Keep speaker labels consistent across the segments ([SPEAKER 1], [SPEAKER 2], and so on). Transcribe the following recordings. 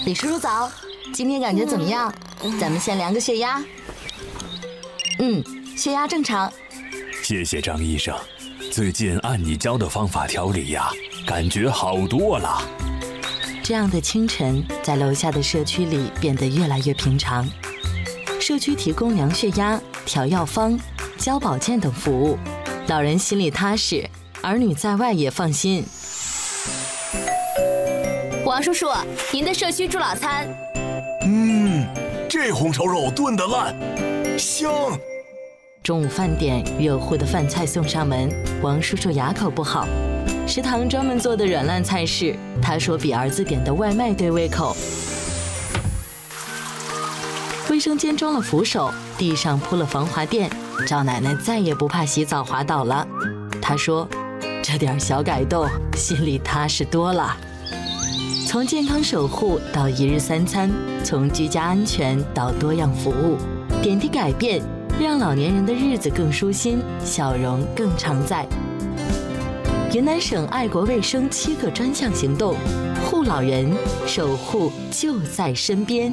[SPEAKER 1] 李叔叔早，今天感觉怎么样？咱们先量个血压。血压正常。
[SPEAKER 2] 谢谢张医生，最近按你教的方法调理呀，感觉好多了。
[SPEAKER 1] 这样的清晨，在楼下的社区里变得越来越平常。社区提供量血压、调药方、教保健等服务，老人心里踏实，儿女在外也放心。
[SPEAKER 3] 王叔叔，您的社区助老餐。
[SPEAKER 4] 这红烧肉炖得烂，香。
[SPEAKER 1] 中午饭点，热乎的饭菜送上门，王叔叔哑口不好。食堂专门做的软烂菜式，他说比儿子点的外卖对胃口。卫生间装了扶手，地上铺了防滑垫，赵奶奶再也不怕洗澡滑倒了。她说，这点小改动，心里踏实多了。从健康守护到一日三餐，从居家安全到多样服务，点滴改变，让老年人的日子更舒心，笑容更常在。云南省爱国卫生7个专项行动，护老人，守护就在身边。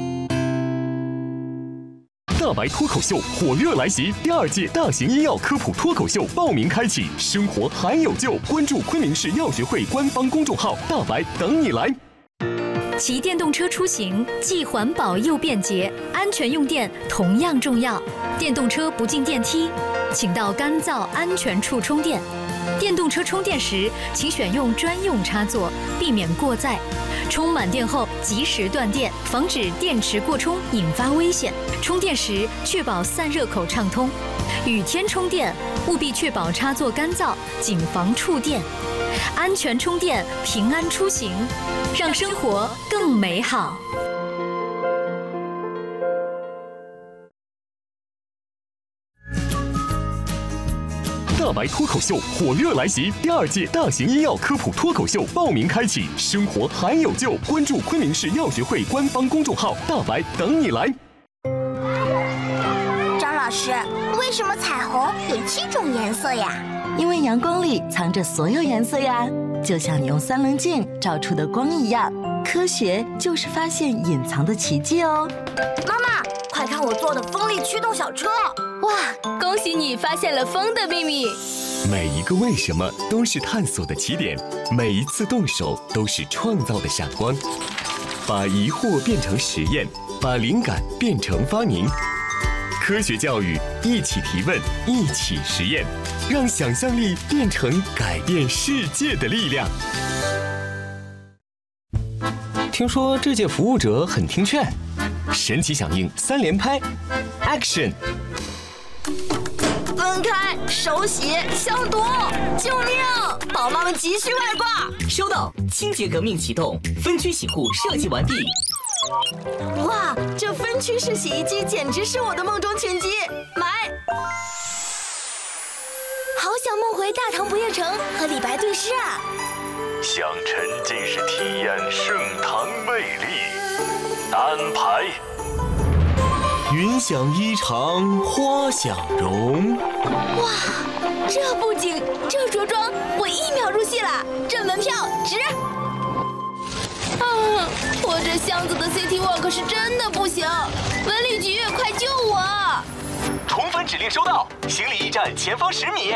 [SPEAKER 5] 大白脱口秀火热来袭，第2届大型医药科普脱口秀报名开启，生活还有救，关注昆明市药学会官方公众号，大白等你来。
[SPEAKER 6] 骑电动车出行既环保又便捷，安全用电同样重要。电动车不进电梯，请到干燥安全处充电。电动车充电时，请选用专用插座，避免过载。充满电后及时断电，防止电池过充引发危险。充电时确保散热口畅通。雨天充电务必确保插座干燥，谨防触电。安全充电，平安出行，让生活更美好。
[SPEAKER 5] 大白脱口秀火热来袭，第2届大型医药科普脱口秀报名开启，生活还有救，关注昆明市药学会官方公众号，大白等你来。
[SPEAKER 7] 张老师，为什么彩虹有7种颜色呀？
[SPEAKER 1] 因为阳光里藏着所有颜色呀，就像你用3棱镜照出的光一样。科学就是发现隐藏的奇迹哦。
[SPEAKER 7] 妈妈，快看我做的风力驱动小车！
[SPEAKER 3] 哇，恭喜你发现了风的秘密。
[SPEAKER 5] 每一个为什么都是探索的起点，每一次动手都是创造的闪光。把疑惑变成实验，把灵感变成发明。科学教育，一起提问，一起实验，让想象力变成改变世界的力量。听说这届服务者很听劝，神奇响应3连拍 ，Action！
[SPEAKER 7] 分开，手洗，消毒！救命！宝妈们急需外挂。
[SPEAKER 8] 收到，清洁革命启动，分区洗护设计完毕。
[SPEAKER 7] 哇，这分区式洗衣机简直是我的梦中情机，买！好想梦回大唐不夜城和李白对诗啊！
[SPEAKER 2] 想沉浸式体验盛唐魅力，单排。
[SPEAKER 4] 云想衣裳花想容。
[SPEAKER 7] 哇，这布景，这着装，我1秒入戏了，这门票值！我这箱子的 City Walk 是真的不行，文旅局快救我！
[SPEAKER 8] 同返指令收到，行李驿站前方10米。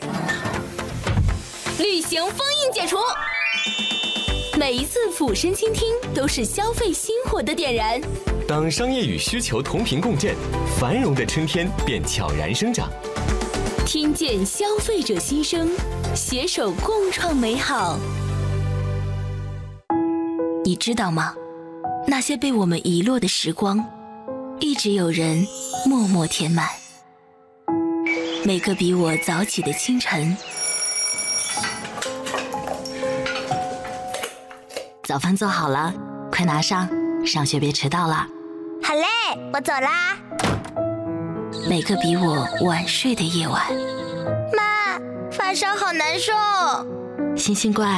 [SPEAKER 3] 旅行封印解除。每一次俯身倾听，都是消费心火的点燃。
[SPEAKER 5] 当商业与需求同频共振，繁荣的春天便悄然生长。
[SPEAKER 3] 听见消费者心声，携手共创美好。你知道吗？那些被我们遗落的时光，一直有人默默填满。每个比我早起的清晨，
[SPEAKER 1] 早饭做好了，快拿上，上学别迟到了。
[SPEAKER 7] 好嘞，我走啦。
[SPEAKER 3] 每个比我晚睡的夜晚，
[SPEAKER 7] 妈，发烧好难受。
[SPEAKER 1] 星星怪，